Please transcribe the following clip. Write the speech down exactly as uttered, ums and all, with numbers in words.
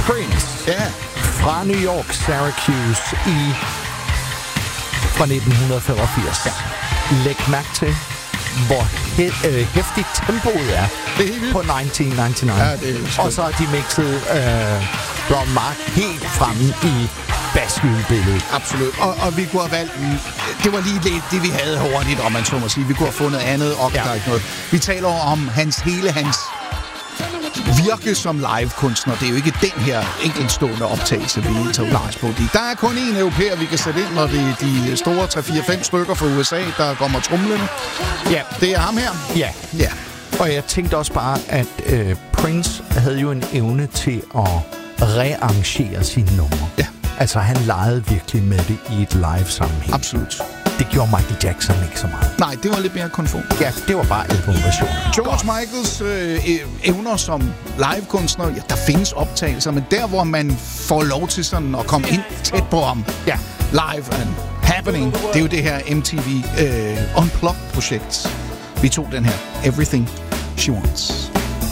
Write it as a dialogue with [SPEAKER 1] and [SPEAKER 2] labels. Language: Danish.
[SPEAKER 1] Prince.
[SPEAKER 2] Ja.
[SPEAKER 1] Fra New York, Syracuse i fra nitten femogfirs. Ja. Læg mærke til, hvor he- øh, hæftigt tempoet er på nitten nioghalvfems.
[SPEAKER 2] Ja, det er
[SPEAKER 1] og så har de mixet øh, Ron Mark helt fremme i basshjulbilledet.
[SPEAKER 2] Absolut. Og, og vi kunne have valgt... Det var lige lidt det, vi havde hurtigt, om man så må sige. Vi kunne have fundet andet, og ja. Der er ikke noget. Vi taler om hans hele hans virke som live-kunstner. Det er jo ikke den her enkeltstående optagelse, vi tager udgangspunkt i. Der er kun én europæer, vi kan sætte ind, når det er de store tre fire fem stykker fra U S A, der kommer trumlende.
[SPEAKER 1] Ja.
[SPEAKER 2] Det er ham her.
[SPEAKER 1] Ja.
[SPEAKER 2] Ja.
[SPEAKER 1] Og jeg tænkte også bare, at øh, Prince havde jo en evne til at rearrangere sine numre.
[SPEAKER 2] Ja.
[SPEAKER 1] Altså, han legede virkelig med det i et live-sammenhæng.
[SPEAKER 2] Absolut.
[SPEAKER 1] Det gjorde Michael Jackson ikke så meget.
[SPEAKER 2] Nej, det var lidt mere konform.
[SPEAKER 1] Ja, det var bare albumversionen.
[SPEAKER 2] George God. Michaels øh, evner som livekunstner, ja, der findes optagelser, men der, hvor man får lov til sådan at komme ind tæt på ham,
[SPEAKER 1] ja.
[SPEAKER 2] Live and happening, det er jo det her M T V øh, Unplugged-projekt. Vi tog den her, Everything She Wants.